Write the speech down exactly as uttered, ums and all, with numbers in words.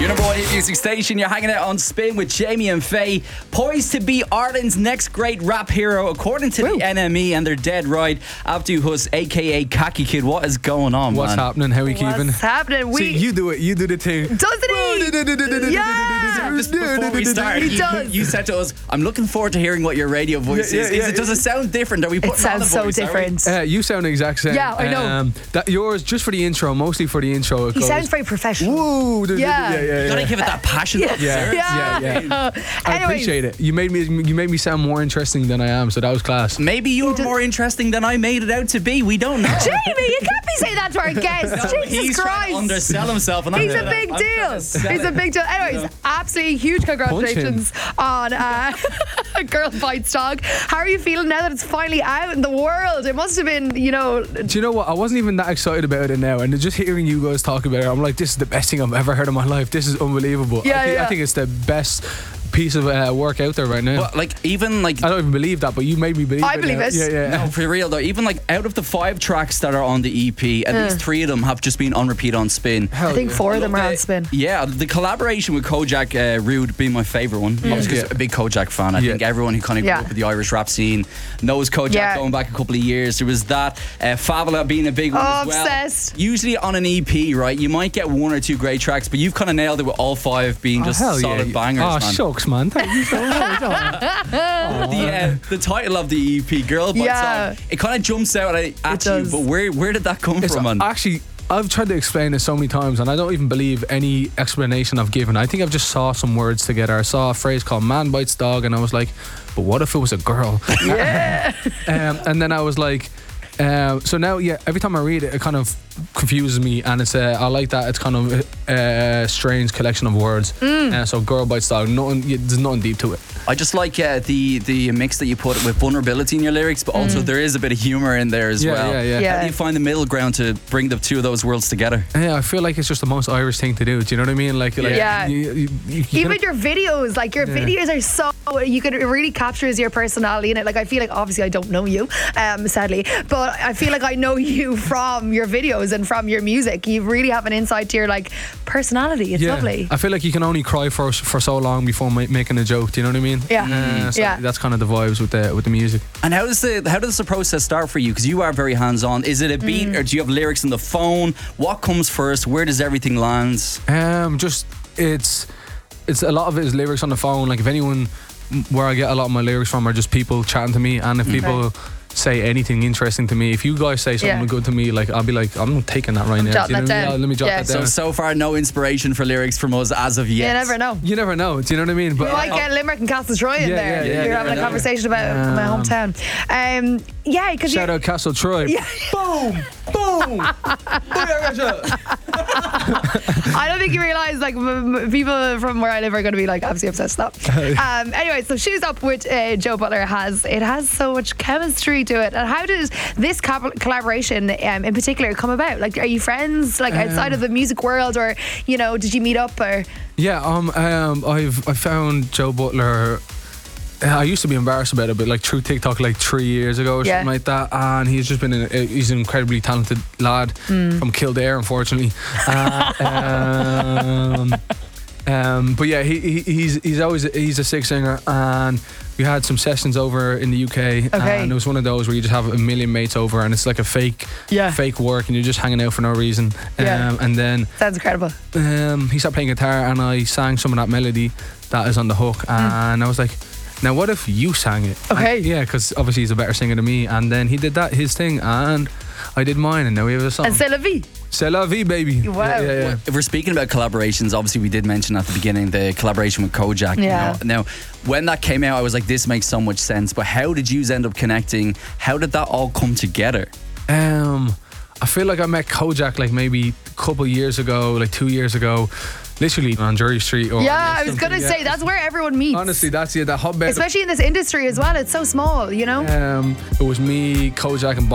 Your number one hit music station. You're hanging out on Spin with Jamie and Faye, poised to be Ireland's next great rap hero, according to Woo. the N M E, and they're dead right. Abdu Hus, aka Khaki Kid. What is going on, What's man? happening? How are we keeping? What's happening? We See, you do it. You do the thing. Doesn't he? Yeah. Just before we start, He you, does. you said to us, "I'm looking forward to hearing what your radio voice Yeah, is." yeah, is yeah. it, does it sound different? Are we It putting on the sounds so voice, are we? different. Uh, you sound the exact same. Yeah, I know. Um, that yours just for the intro, mostly for the intro. It He goes, sounds very professional. Woo! Yeah, Yeah. yeah, yeah. You yeah. gotta give it that passion. Yeah. Yeah, yeah, yeah. I Anyways, appreciate it. You made me. You made me sound more interesting than I am, so that was class. Maybe you're did- more interesting than I made it out to be. We don't know. Jamie, you can't be saying that to our guests. Jesus He's trying Christ. to undersell himself, and He's I'm a big I'm deal. trying to sell He's a it. big deal. Anyways, absolutely huge congratulations on uh, Girl Bites Dog. How are you feeling now that it's finally out in the world? It must have been, you know. Do you know what? I wasn't even that excited about it now, and just hearing you guys talk about it, I'm like, this is the best thing I've ever heard in my life. This is unbelievable. Yeah, I, think, yeah. I think it's the best piece of uh, work out there right now. But like, even like, I don't even believe that, but you made me believe I it. believe now. it. Yeah, yeah. no, for real though, even like out of the five tracks that are on the E P, at least three of them have just been on repeat on Spin. I think four of them are on Spin. Yeah, the collaboration with Kojak uh, Rude being my favourite one. I was just Yeah. a big Kojak fan. I Yeah. think everyone who kind of grew Yeah. up with the Irish rap scene knows Kojak Yeah. going back a couple of years. There was that. Uh, Favela being a big one Oh, as well. obsessed. Usually on an E P, right, you might get one or two great tracks, but you've kind of nailed it with all five being Oh, just hell solid yeah. bangers, Oh, man. shucks, man. Thank you so much. The, uh, the title of the E P, Girl Bites Yeah. Dog, it kind of jumps out at, at you, does. but where where did that come It's from, man? actually, I've tried to explain this so many times, and I don't even believe any explanation I've given. I think I've just saw some words together. I saw a phrase called "man bites dog," and I was like, "But what if it was a girl?" Yeah. um, and then I was like, um, so now, yeah, every time I read it, it kind of confuses me, and it's uh, I like that it's kind of a strange collection of words. Mm. Uh, so "girl bites dog," nothing, yeah, there's nothing deep to it. I just like uh, the the mix that you put with vulnerability in your lyrics, but also there is a bit of humour in there as Yeah, well. yeah, yeah. Yeah. How do you find the middle ground to bring the two of those worlds together? Yeah, I feel like it's just the most Irish thing to do. Do you know what I mean? Like, like Yeah. you, you, you, you Even kinda- your videos, like your Yeah. videos are so, you could, it really captures your personality in it. Like I feel like, obviously I don't know you, um, sadly, but I feel like I know you from your videos and from your music. You really have an insight to your like personality. It's yeah, lovely. I feel like you can only cry for for so long before ma- making a joke. Do you know what I mean? Yeah. Uh, so Yeah. That's kind of the vibes with the with the music. And how does the how does the process start for you? Because you are very hands on. Is it a beat Mm. or do you have lyrics on the phone? What comes first? Where does everything land? Um, just it's it's a lot of it is lyrics on the phone. Like if anyone, where I get a lot of my lyrics from are just people chatting to me, and if people say anything interesting to me, if you guys say something Yeah. good to me, like I'll be like, I'm not taking that right now. jotting Do you know that what I mean? down. Yeah, let me jot Yeah. that So down. so far, no inspiration for lyrics from us as of yet. You never know. You never know. Do you know what I mean? But You might get Limerick and Castle Troy in Yeah, there. yeah, yeah, You're yeah, having a yeah. conversation about my Um, hometown. Um, yeah, because shout out Castle Troy. Yeah. Boom, boom. I don't think you realise like m- m- people from where I live are going to be like absolutely obsessed with that. Um, anyway, so Shoes Up with uh, Joe Butler has it has so much chemistry to it. And how does this co- collaboration um, in particular come about? Like, are you friends like outside of the music world, or you know, did you meet up or? Yeah, um, um, I've I found Joe Butler. uh, I used to be embarrassed about it, but like through TikTok, like three years ago or Yeah. something like that, and he's just been an, uh, he's an incredibly talented lad from Kildare, unfortunately. Uh, um, um, but yeah, he, he he's he's always he's a sick singer, and we had some sessions over in the U K, Okay. and it was one of those where you just have a million mates over, and it's like a fake Yeah. fake work, and you're just hanging out for no reason. Um, Yeah. and then Sounds incredible. um, he started playing guitar, and I sang some of that melody that is on the hook, and I was like, now what if you sang it? Okay. And- yeah, because obviously he's a better singer than me, and then he did that his thing, and I did mine, and now we have a song. And c'est la vie. C'est la vie, baby. Wow. Yeah, yeah, yeah. If we're speaking about collaborations, obviously we did mention at the beginning the collaboration with Kojak. you Yeah. know. Now, when that came out, I was like, this makes so much sense. But how did you end up connecting? How did that all come together? Um, I feel like I met Kojak like maybe a couple years ago, like two years ago, literally on Drury Street. Or Yeah, I was something, gonna yeah. say that's where everyone meets. Honestly, that's it. That hotbed. especially in this industry as well. It's so small, you know. Um, it was me, Kojak, and